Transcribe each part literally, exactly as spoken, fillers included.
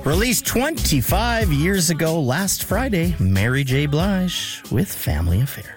Released twenty-five years ago last Friday, Mary J. Blige with Family Affair.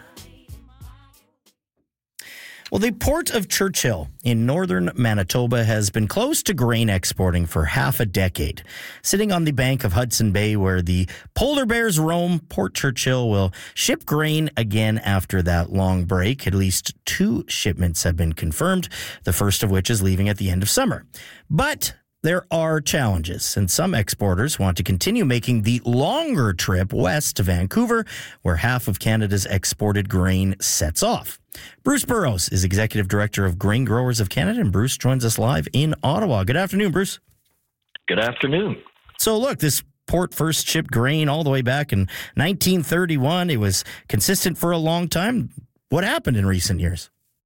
Well, the Port of Churchill in northern Manitoba has been closed to grain exporting for half a decade. Sitting on the bank of Hudson Bay where the polar bears roam, Port Churchill will ship grain again after that long break. At least two shipments have been confirmed, the first of which is leaving at the end of summer. But there are challenges, and some exporters want to continue making the longer trip west to Vancouver, where half of Canada's exported grain sets off. Bruce Burrows is Executive Director of Grain Growers of Canada, and Bruce joins us live in Ottawa. Good afternoon, Bruce. Good afternoon. So look, this port first shipped grain all the way back in nineteen thirty-one. It was consistent for a long time. What happened in recent years?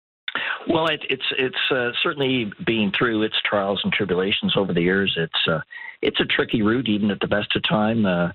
Well, it, it's it's uh, certainly been through its trials and tribulations over the years. It's uh, it's a tricky route, even at the best of time. Uh,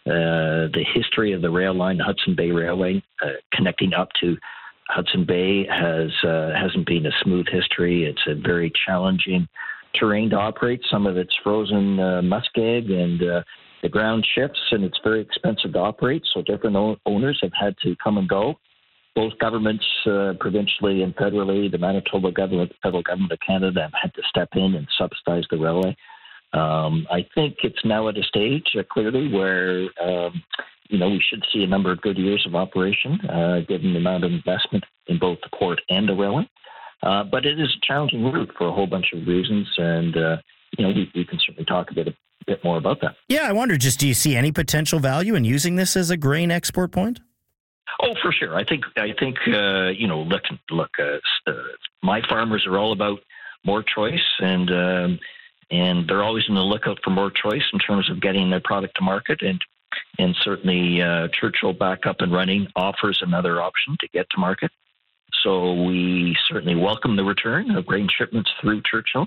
uh, the history of the rail line, the Hudson Bay Railway, uh, connecting up to Hudson Bay, has uh, hasn't been a smooth history. It's a very challenging terrain to operate. Some of it's frozen uh, muskeg, and uh, the ground shifts, and it's very expensive to operate. So different o- owners have had to come and go. Both governments, uh, provincially and federally, the Manitoba government, the federal government of Canada, have had to step in and subsidize the railway. Um, I think it's now at a stage, uh, clearly, where um, you know we should see a number of good years of operation, uh, given the amount of investment in both the port and the railway. Uh, but it is a challenging route for a whole bunch of reasons, and uh, you know we, we can certainly talk a bit, a bit more about that. Yeah, I wonder, just do you see any potential value in using this as a grain export point? Oh, for sure. I think I think uh, you know. Look, look. Uh, uh, my farmers are all about more choice, and um, and they're always on the lookout for more choice in terms of getting their product to market. And and certainly uh, Churchill back up and running offers another option to get to market. So we certainly welcome the return of grain shipments through Churchill,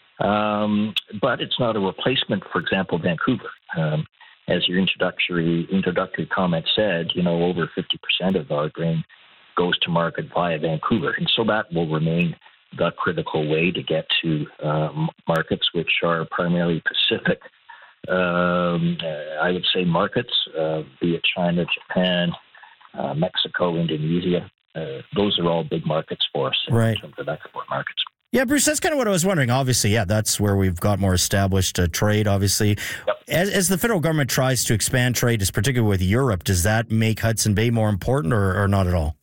um, but it's not a replacement, for example, Vancouver. Um, As your introductory introductory comment said, you know, over fifty percent of our grain goes to market via Vancouver. And so that will remain the critical way to get to um, markets, which are primarily Pacific, um, uh, I would say, markets, uh, be it China, Japan, uh, Mexico, Indonesia. Uh, those are all big markets for us in Right. terms of export markets. Yeah, Bruce, that's kind of what I was wondering. Obviously, yeah, that's where we've got more established uh, trade, obviously. Yep. As, as the federal government tries to expand trade, just particularly with Europe, does that make Hudson Bay more important or, or not at all?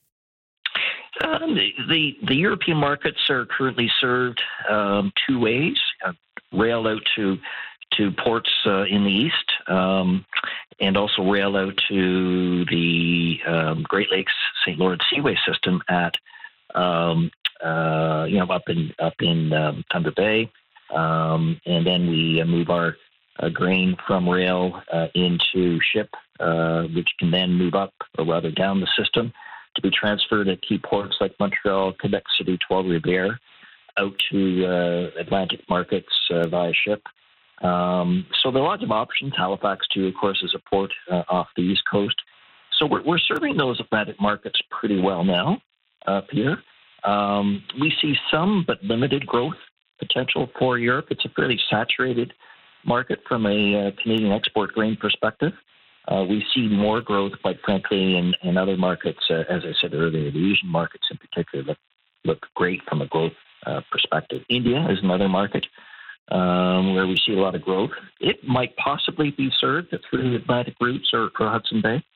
Um, the, the the European markets are currently served um, two ways: uh, rail out to to ports uh, in the east, um, and also rail out to the um, Great Lakes Saint Lawrence Seaway system at um, uh, you know up in up in um, Thunder Bay, um, and then we uh, move our uh, grain from rail uh, into ship, uh, which can then move up or rather down the system to be transferred at key ports like Montreal, Quebec City, Trois-Rivières, out to uh, Atlantic markets uh, via ship. Um, so there are lots of options. Halifax, too, of course, is a port uh, off the East Coast. So we're, we're serving those Atlantic markets pretty well now up here. Um, we see some but limited growth potential for Europe. It's a fairly saturated market from a uh, Canadian export grain perspective. Uh, we see more growth, quite frankly, in, in other markets. Uh, as I said earlier, the Asian markets in particular look, look great from a growth uh, perspective. India is another market um, where we see a lot of growth. It might possibly be served through Atlantic routes or, or Hudson Bay,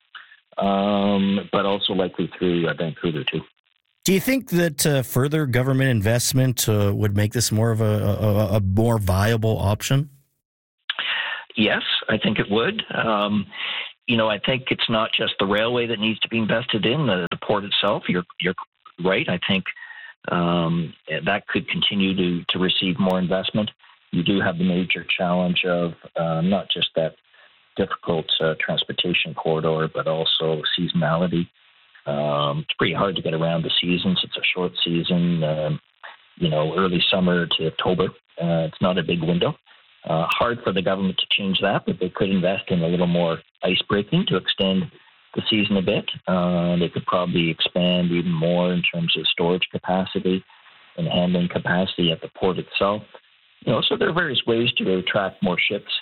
um, but also likely through uh, Vancouver, too. Do you think that uh, further government investment uh, would make this more of a, a, a more viable option? Yes, I think it would. Um, you know, I think it's not just the railway that needs to be invested in, the, the port itself. You're you're right. I think um, that could continue to, to receive more investment. You do have the major challenge of uh, not just that difficult uh, transportation corridor, but also seasonality. Um, it's pretty hard to get around the seasons. It's a short season, um, you know, early summer to October. Uh, it's not a big window. Uh, hard for the government to change that, but they could invest in a little more ice breaking to extend the season a bit. Uh, they could probably expand even more in terms of storage capacity and handling capacity at the port itself. You know, so there are various ways to attract more ships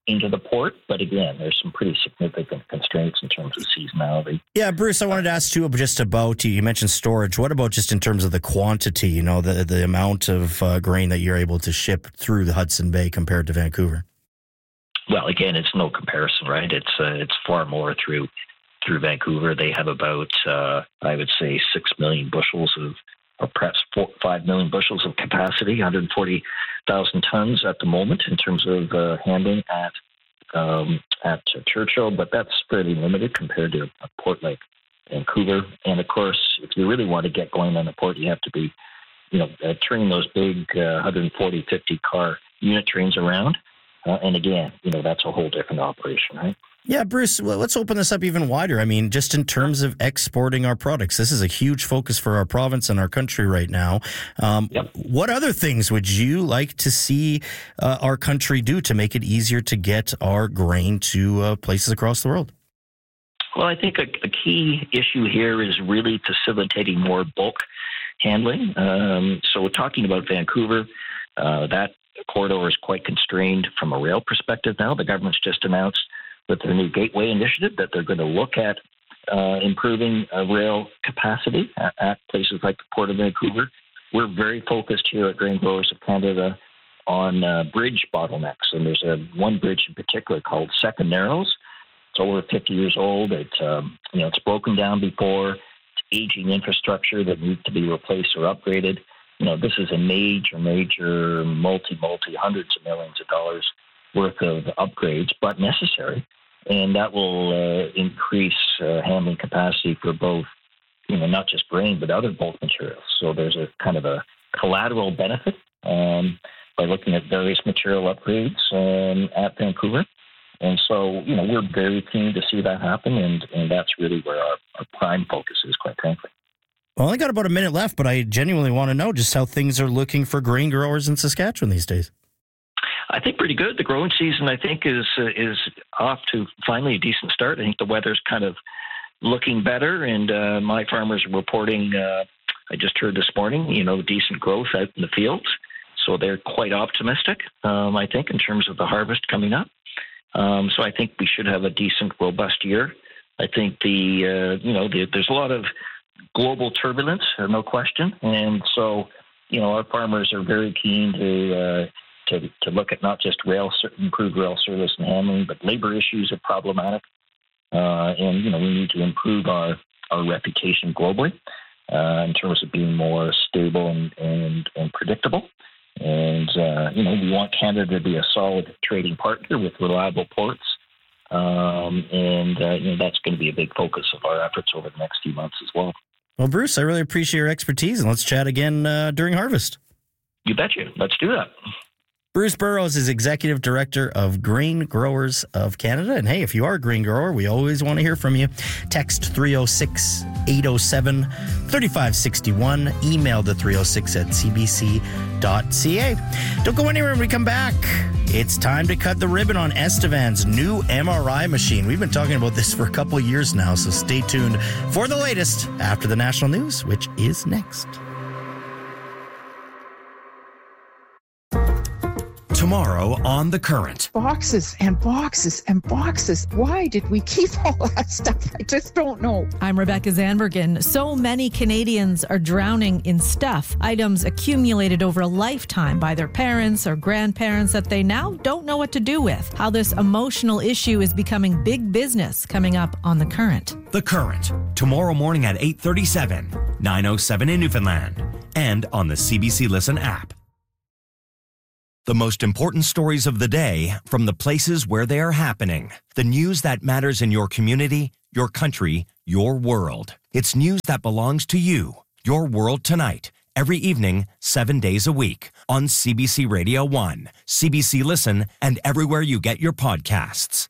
into the port. But again, there's some pretty significant constraints in terms of seasonality. Yeah, Bruce, I wanted to ask you just about, you mentioned storage. What about just in terms of the quantity, you know, the, the amount of uh, grain that you're able to ship through the Hudson Bay compared to Vancouver? Well, again, it's no comparison, right? It's uh, it's far more through through Vancouver. They have about, uh, I would say, six million bushels of, or perhaps four, five million bushels of capacity, one hundred forty thousand tons at the moment in terms of uh, handling at um, at Churchill, but that's fairly limited compared to a port like Vancouver. And of course, if you really want to get going on a port, you have to be, you know, uh, turning those big uh, one forty, fifty car unit trains around. Uh, and again, you know, that's a whole different operation, right? Yeah, Bruce, well, let's open this up even wider. I mean, just in terms of exporting our products, this is a huge focus for our province and our country right now. Um, yep. What other things would you like to see uh, our country do to make it easier to get our grain to uh, places across the world? Well, I think a, a key issue here is really facilitating more bulk handling. Um, so we're talking about Vancouver. Uh, that corridor is quite constrained from a rail perspective now. The government's just announced with their new Gateway initiative that they're going to look at uh, improving uh, rail capacity at, at places like the Port of Vancouver. We're very focused here at Grain Growers of Canada on uh, bridge bottlenecks, and there's a one bridge in particular called Second Narrows. It's over fifty years old. It, um, you know, it's broken down before. It's aging infrastructure that needs to be replaced or upgraded. You know, this is a major, major, multi, multi, hundreds of millions of dollars worth of upgrades, but necessary. And that will uh, increase uh, handling capacity for both, you know, not just grain, but other bulk materials. So there's a kind of a collateral benefit um, by looking at various material upgrades um, at Vancouver. And so, you know, we're very keen to see that happen, and, and that's really where our, our prime focus is, quite frankly. Well, I only got about a minute left, but I genuinely want to know just how things are looking for grain growers in Saskatchewan these days. I think pretty good. The growing season, I think, is uh, is off to finally a decent start. I think the weather's kind of looking better, and uh, my farmers are reporting, uh, I just heard this morning, you know, decent growth out in the fields. So they're quite optimistic, um, I think, in terms of the harvest coming up. Um, so I think we should have a decent, robust year. I think the, uh, you know, the, there's a lot of global turbulence, no question. And so, you know, our farmers are very keen to, uh, to, to look at not just rail, improved rail service and handling, but labor issues are problematic. Uh, and, you know, we need to improve our, our reputation globally uh, in terms of being more stable and, and, and predictable. And, uh, you know, we want Canada to be a solid trading partner with reliable ports. Um, and, uh, you know, that's going to be a big focus of our efforts over the next few months as well. Well, Bruce, I really appreciate your expertise, and let's chat again uh, during harvest. You betcha. Let's do that. Bruce Burrows is Executive Director of Grain Growers of Canada. And hey, if you are a grain grower, we always want to hear from you. Text three oh six, eight oh seven, three five six one. Email the three oh six at c b c dot c a. Don't go anywhere when we come back. It's time to cut the ribbon on Estevan's new M R I machine. We've been talking about this for a couple of years now, so stay tuned for the latest after the national news, which is next. Tomorrow on The Current. Boxes and boxes and boxes. Why did we keep all that stuff? I just don't know. I'm Rebecca Zanbergen. So many Canadians are drowning in stuff, items accumulated over a lifetime by their parents or grandparents that they now don't know what to do with. How this emotional issue is becoming big business, coming up on The Current. The Current, tomorrow morning at eight thirty-seven, nine oh seven in Newfoundland, and on the C B C Listen app. The most important stories of the day from the places where they are happening. The news that matters in your community, your country, your world. It's news that belongs to you. Your World Tonight. Every evening, seven days a week. On C B C Radio one, C B C Listen, and everywhere you get your podcasts.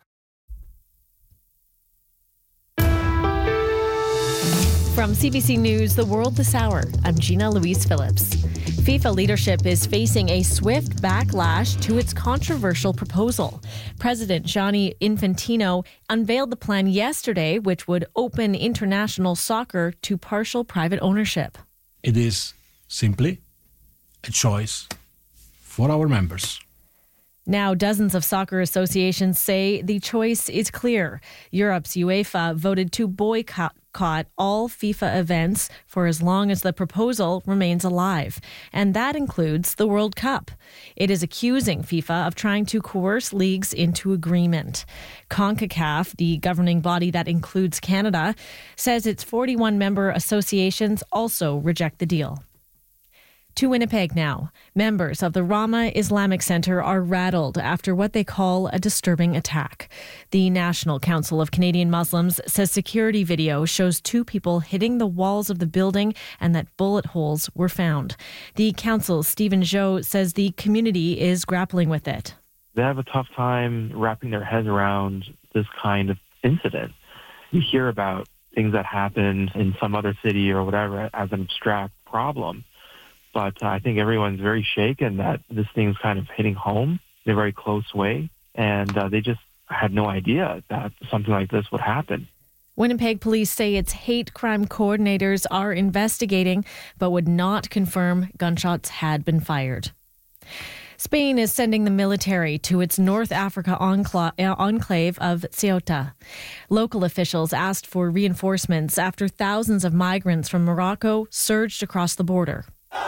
From C B C News, The World This Hour, I'm Gina Louise Phillips. FIFA leadership is facing a swift backlash to its controversial proposal. President Gianni Infantino unveiled the plan yesterday, which would open international soccer to partial private ownership. It is simply a choice for our members. Now, dozens of soccer associations say the choice is clear. Europe's UEFA voted to boycott all FIFA events for as long as the proposal remains alive, and that includes the World Cup. It is accusing FIFA of trying to coerce leagues into agreement. CONCACAF, the governing body that includes Canada, says its forty-one member associations also reject the deal. To Winnipeg now. Members of the Rama Islamic Center are rattled after what they call a disturbing attack. The National Council of Canadian Muslims says security video shows two people hitting the walls of the building and that bullet holes were found. The council's Stephen Zhou says the community is grappling with it. They have a tough time wrapping their heads around this kind of incident. You hear about things that happen in some other city or whatever as an abstract problem. But I think everyone's very shaken that this thing's kind of hitting home in a very close way. And uh, they just had no idea that something like this would happen. Winnipeg police say its hate crime coordinators are investigating, but would not confirm gunshots had been fired. Spain is sending the military to its North Africa enclave of Ceuta. Local officials asked for reinforcements after thousands of migrants from Morocco surged across the border.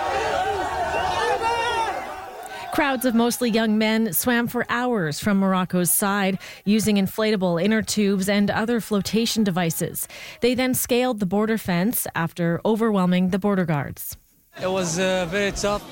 Crowds of mostly young men swam for hours from Morocco's side using inflatable inner tubes and other flotation devices. They then scaled the border fence after overwhelming the border guards. It was uh, very tough.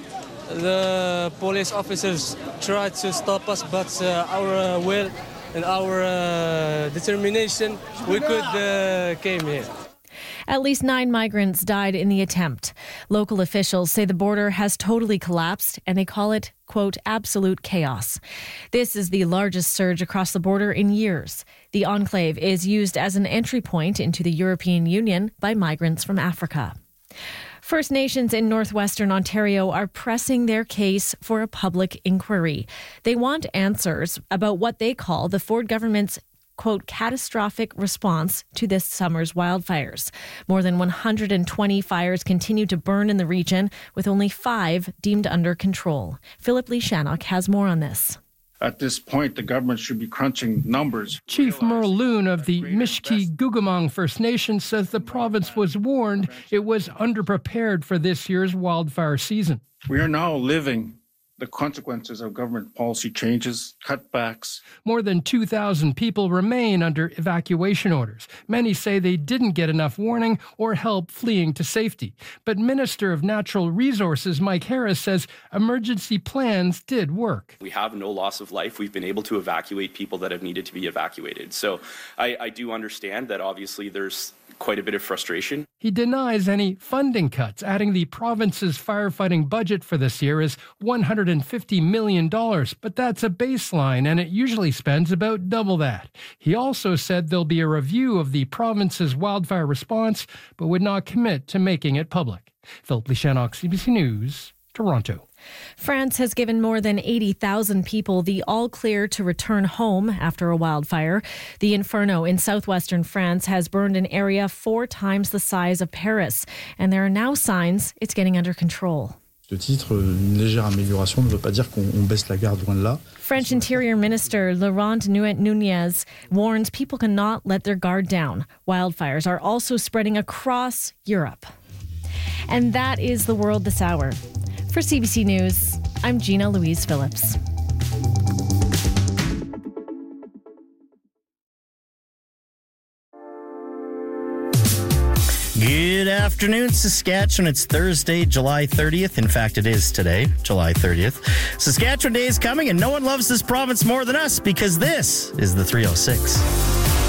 The police officers tried to stop us, but uh, our uh, will and our uh, determination, we could uh, came here. At least nine migrants died in the attempt. Local officials say the border has totally collapsed, and they call it, quote, absolute chaos. This is the largest surge across the border in years. The enclave is used as an entry point into the European Union by migrants from Africa. First Nations in northwestern Ontario are pressing their case for a public inquiry. They want answers about what they call the Ford government's quote, catastrophic response to this summer's wildfires. More than one hundred twenty fires continue to burn in the region, with only five deemed under control. Philip Lee Shannock has more on this. At this point, the government should be crunching numbers. Chief Merle Loon of the Mishki-Gugamong First Nation says the province was warned it was underprepared for this year's wildfire season. We are now living the consequences of government policy changes, cutbacks. More than two thousand people remain under evacuation orders. Many say they didn't get enough warning or help fleeing to safety. But Minister of Natural Resources Mike Harris says emergency plans did work. We have no loss of life. We've been able to evacuate people that have needed to be evacuated. So I, I do understand that obviously there's quite a bit of frustration. He denies any funding cuts, adding the province's firefighting budget for this year is one hundred fifty million dollars, but that's a baseline and it usually spends about double that. He also said there'll be a review of the province's wildfire response, but would not commit to making it public. Philip Lee Shannock, C B C News, Toronto. France has given more than eighty thousand people the all-clear to return home after a wildfire. The Inferno in southwestern France has burned an area four times the size of Paris, and there are now signs it's getting under control. French Interior Minister Laurent Nunez warns people cannot let their guard down. Wildfires are also spreading across Europe. And that is the world this hour. For C B C News, I'm Gina Louise Phillips. Good afternoon, Saskatchewan. It's Thursday, July thirtieth. In fact, it is today, July thirtieth. Saskatchewan Day is coming, and no one loves this province more than us because this is the three oh six.